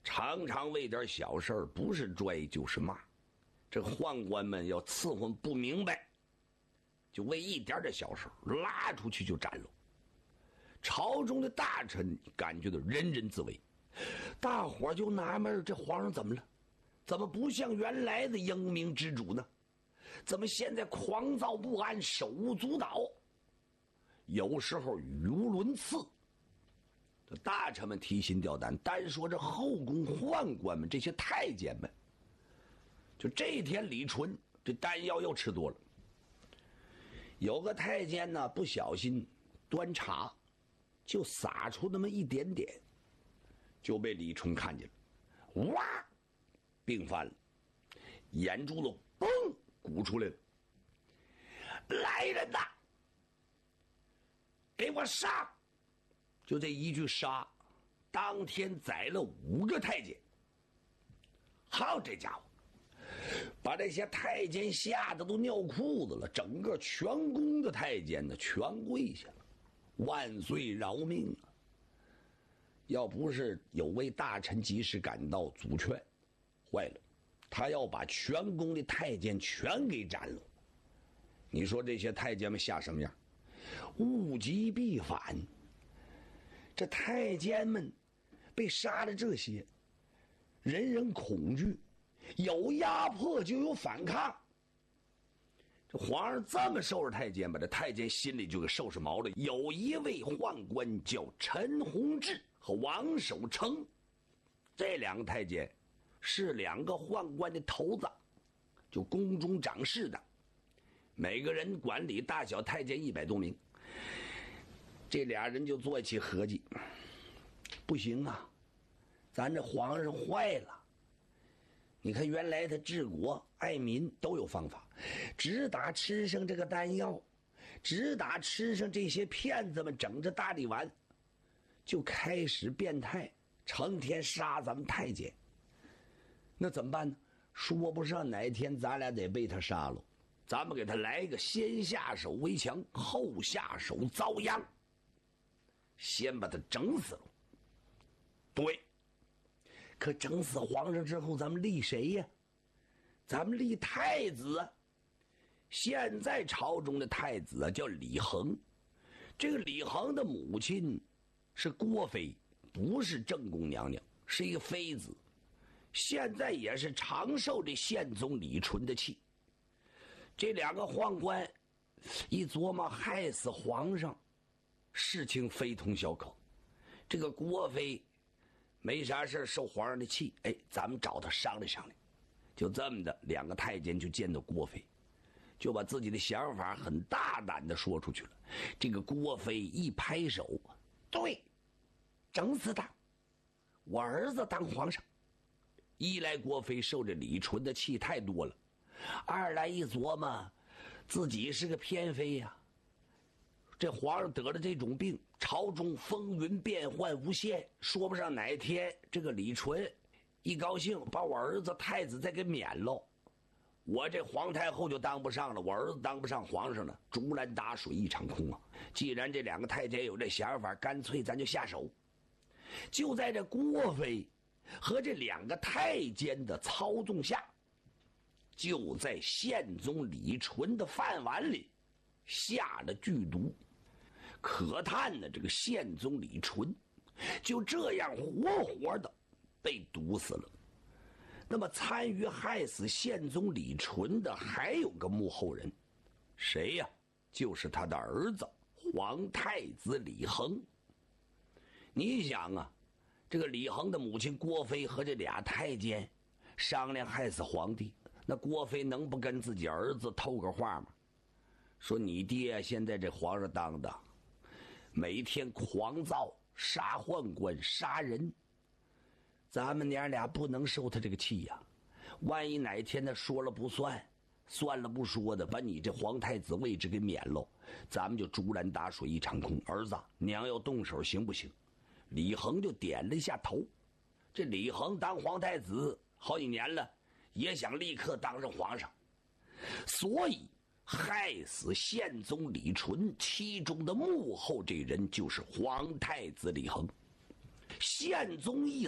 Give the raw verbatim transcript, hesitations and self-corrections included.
常常为点小事儿，不是拽就是骂。这宦官们要伺候不明白，就为一点点小事拉出去就斩了。朝中的大臣感觉到人人自危，大伙就纳闷，这皇上怎么了？怎么不像原来的英明之主呢？怎么现在狂躁不安，手舞足蹈？有时候语无伦次。这大臣们提心吊胆，单说这后宫宦官们，这些太监们，就这天李纯这丹药又吃多了。有个太监呢，不小心端茶就洒出那么一点点，就被李纯看见了，哇，病犯了，眼珠子嘣鼓出来了。来人呐，给我杀！就这一句杀，当天宰了五个太监。好，这家伙把这些太监吓得都尿裤子了，整个全宫的太监呢全跪下了，万岁饶命啊！要不是有位大臣及时赶到阻劝，坏了，他要把全宫的太监全给斩了。你说这些太监们吓什么样？物极必反。这太监们被杀了，这些人人恐惧，有压迫就有反抗。这皇上这么收拾太监，把这太监心里就给收拾毛了。有一位宦官叫陈弘志和王守成，这两个太监是两个宦官的头子，就宫中掌事的，每个人管理大小太监一百多名。这俩人就坐一起合计，不行啊，咱这皇上坏了。你看原来他治国爱民都有方法，只打吃上这个丹药，只打吃上这些骗子们整着大力丸，就开始变态，成天杀咱们太监。那怎么办呢？说不上哪天咱俩得被他杀了，咱们给他来一个先下手为强，后下手遭殃，先把他整死了。对，可整死皇上之后，咱们立谁呀？咱们立太子啊！现在朝中的太子啊叫李恒，这个李恒的母亲是郭妃，不是正宫娘娘，是一个妃子，现在也是长受这宪宗李纯的气。这两个宦官一琢磨，害死皇上，事情非同小可。这个郭妃没啥事受皇上的气，哎，咱们找他商量商量。就这么的，两个太监就见到郭妃，就把自己的想法很大胆的说出去了。这个郭妃一拍手，对，整死他，我儿子当皇上。一来郭妃受这李纯的气太多了，二来一琢磨，自己是个偏妃呀、啊。这皇上得了这种病，朝中风云变幻无限，说不上哪天这个李纯一高兴把我儿子太子再给免了，我这皇太后就当不上了，我儿子当不上皇上了，竹篮打水一场空啊！既然这两个太监有这想法，干脆咱就下手。就在这郭妃和这两个太监的操纵下，就在宪宗李纯的饭碗里下了剧毒。可叹呢，这个宪宗李纯就这样活活的被毒死了。那么参与害死宪宗李纯的还有个幕后人，谁呀？就是他的儿子皇太子李恒。你想啊，这个李恒的母亲郭妃和这俩太监商量害死皇帝，那郭妃能不跟自己儿子透个话吗？说你爹现在这皇上当的每天狂躁，杀宦官杀人，咱们娘俩不能受他这个气呀、啊！万一哪天他说了不算，算了不说的，把你这皇太子位置给免了，咱们就竹篮打水一场空。儿子，娘要动手行不行？李恒就点了一下头。这李恒当皇太子好几年了，也想立刻当上皇上，所以害死宪宗李纯其中的幕后这人就是皇太子李恒。宪宗一